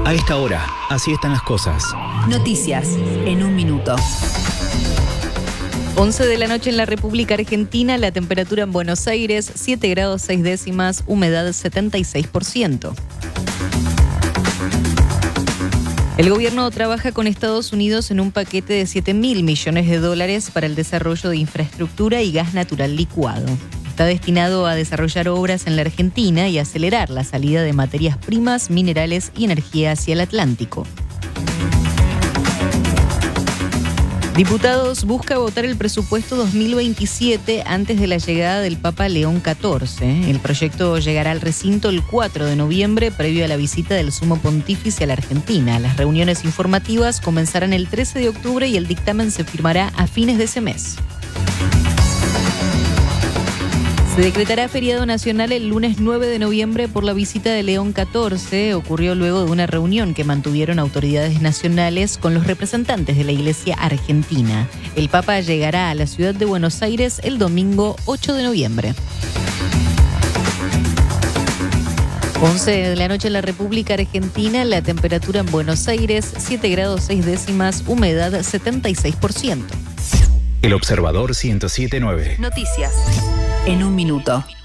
A esta hora, así están las cosas. Noticias en un minuto. 11 de la noche en la República Argentina, la temperatura en Buenos Aires, 7 grados 6 décimas, humedad 76%. El gobierno trabaja con Estados Unidos en un paquete de $7.000 millones para el desarrollo de infraestructura y gas natural licuado. Está destinado a desarrollar obras en la Argentina y acelerar la salida de materias primas, minerales y energía hacia el Atlántico. Diputados busca votar el presupuesto 2027 antes de la llegada del Papa León XIV. El proyecto llegará al recinto el 4 de noviembre, previo a la visita del Sumo Pontífice a la Argentina. Las reuniones informativas comenzarán el 13 de octubre y el dictamen se firmará a fines de ese mes. Se decretará feriado nacional el lunes 9 de noviembre por la visita de León XIV. Ocurrió luego de una reunión que mantuvieron autoridades nacionales con los representantes de la Iglesia argentina. El Papa llegará a la ciudad de Buenos Aires el domingo 8 de noviembre. 11 de la noche en la República Argentina, la temperatura en Buenos Aires, 7 grados 6 décimas, humedad 76%. El Observador 107.9. Noticias en un minuto.